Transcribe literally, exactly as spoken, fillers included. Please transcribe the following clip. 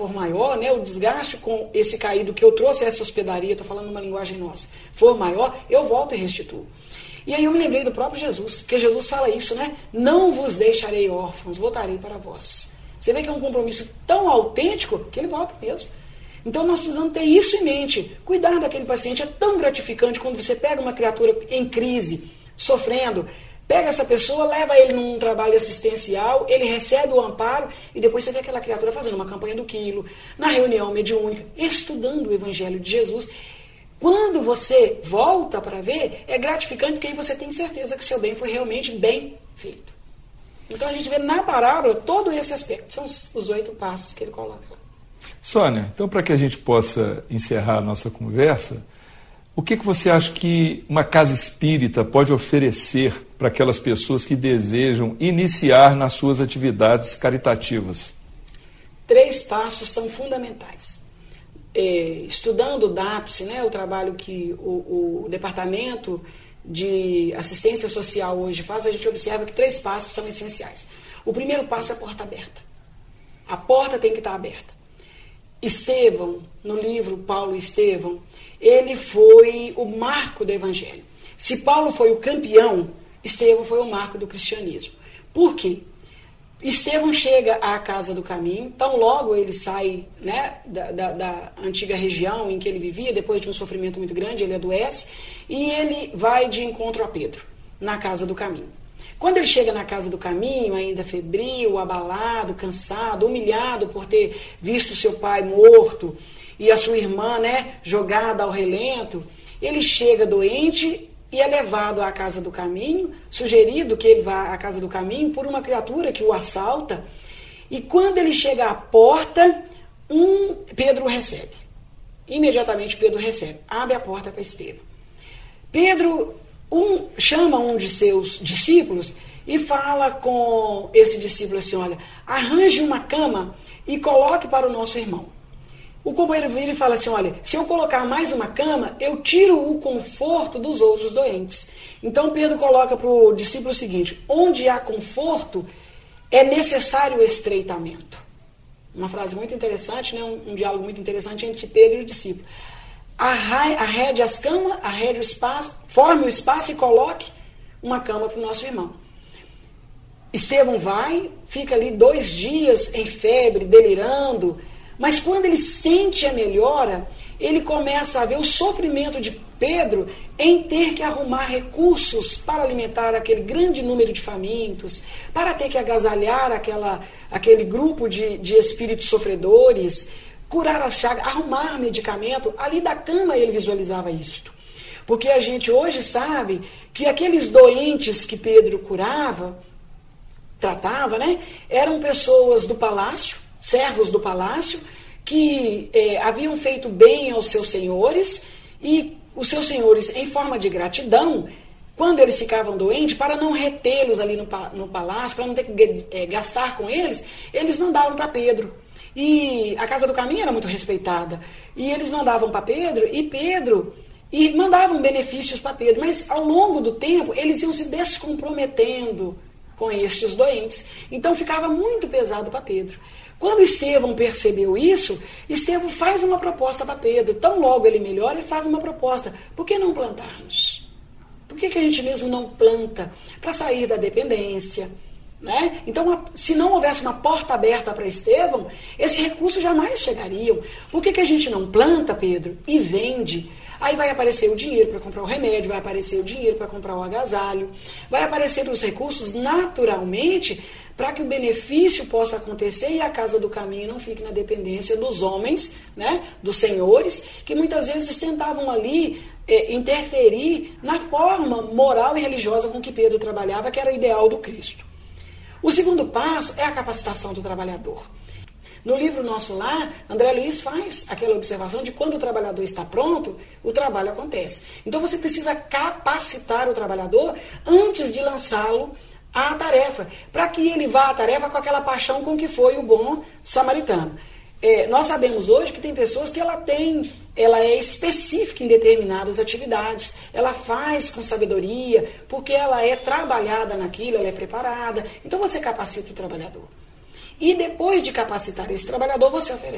for maior, né, o desgaste com esse caído que eu trouxe a essa hospedaria, estou falando uma linguagem nossa, for maior, eu volto e restituo. E aí eu me lembrei do próprio Jesus, porque Jesus fala isso, né? Não vos deixarei órfãos, voltarei para vós. Você vê que é um compromisso tão autêntico que ele volta mesmo. Então nós precisamos ter isso em mente. Cuidar daquele paciente é tão gratificante quando você pega uma criatura em crise, sofrendo, pega essa pessoa, leva ele num trabalho assistencial, ele recebe o amparo e depois você vê aquela criatura fazendo uma campanha do quilo, na reunião mediúnica, estudando o Evangelho de Jesus. Quando você volta para ver, é gratificante porque aí você tem certeza que seu bem foi realmente bem feito. Então a gente vê na parábola todo esse aspecto. São os, os oito passos que ele coloca lá. Sônia, então para que a gente possa encerrar a nossa conversa, o que, que você acha que uma casa espírita pode oferecer para aquelas pessoas que desejam iniciar nas suas atividades caritativas? Três passos são fundamentais. É, estudando o D A P S, né, o trabalho que o, o Departamento de Assistência Social hoje faz, a gente observa que três passos são essenciais. O primeiro passo é a porta aberta. A porta tem que estar aberta. Estevão, no livro Paulo e Estevão, ele foi o marco do Evangelho. Se Paulo foi o campeão, Estevão foi o marco do cristianismo. Por quê? Estevão chega à Casa do Caminho, tão logo ele sai, né, da, da, da antiga região em que ele vivia, depois de um sofrimento muito grande, ele adoece, e ele vai de encontro a Pedro, na Casa do Caminho. Quando ele chega na Casa do Caminho, ainda febril, abalado, cansado, humilhado por ter visto seu pai morto e a sua irmã, né, jogada ao relento, ele chega doente e é levado à Casa do Caminho, sugerido que ele vá à Casa do Caminho por uma criatura que o assalta, e quando ele chega à porta, um Pedro o recebe. Imediatamente Pedro recebe, abre a porta para Estevão. Pedro um, chama um de seus discípulos e fala com esse discípulo assim, olha, arranje uma cama e coloque para o nosso irmão. O companheiro vira e fala assim, olha, se eu colocar mais uma cama, eu tiro o conforto dos outros doentes. Então Pedro coloca para o discípulo o seguinte, onde há conforto, é necessário o estreitamento. Uma frase muito interessante, né? um, um diálogo muito interessante entre Pedro e o discípulo. Arrede as camas, arrede o espaço, forme o espaço e coloque uma cama para o nosso irmão. Estevão vai, fica ali dois dias em febre, delirando, mas quando ele sente a melhora, ele começa a ver o sofrimento de Pedro em ter que arrumar recursos para alimentar aquele grande número de famintos, para ter que agasalhar aquela, aquele grupo de, de espíritos sofredores, curar as chagas, arrumar medicamento. Ali da cama ele visualizava isto. Porque a gente hoje sabe que aqueles doentes que Pedro curava, tratava, né, eram pessoas do palácio, servos do palácio, que eh, haviam feito bem aos seus senhores, e os seus senhores, em forma de gratidão, quando eles ficavam doentes, para não retê-los ali no, no palácio, para não ter que eh, gastar com eles, eles mandavam para Pedro. E a Casa do Caminho era muito respeitada. E eles mandavam para Pedro, e Pedro... E mandavam benefícios para Pedro. Mas, ao longo do tempo, eles iam se descomprometendo com estes doentes. Então, ficava muito pesado para Pedro. Quando Estevão percebeu isso, Estevão faz uma proposta para Pedro. Tão logo ele melhora, ele faz uma proposta. Por que não plantarmos? Por que, que a gente mesmo não planta? Para sair da dependência. Né? Então, se não houvesse uma porta aberta para Estevão, esses recursos jamais chegariam. Por que, que a gente não planta, Pedro, e vende? Aí vai aparecer o dinheiro para comprar o remédio, vai aparecer o dinheiro para comprar o agasalho, vai aparecer os recursos naturalmente para que o benefício possa acontecer e a Casa do Caminho não fique na dependência dos homens, né, dos senhores, que muitas vezes tentavam ali é, interferir na forma moral e religiosa com que Pedro trabalhava, que era o ideal do Cristo. O segundo passo é a capacitação do trabalhador. No livro Nosso Lar, André Luiz faz aquela observação de quando o trabalhador está pronto, o trabalho acontece. Então você precisa capacitar o trabalhador antes de lançá-lo à tarefa, para que ele vá à tarefa com aquela paixão com que foi o bom samaritano. É, nós sabemos hoje que tem pessoas que ela tem, ela é específica em determinadas atividades, ela faz com sabedoria, porque ela é trabalhada naquilo, ela é preparada. Então você capacita o trabalhador. E depois de capacitar esse trabalhador, você oferece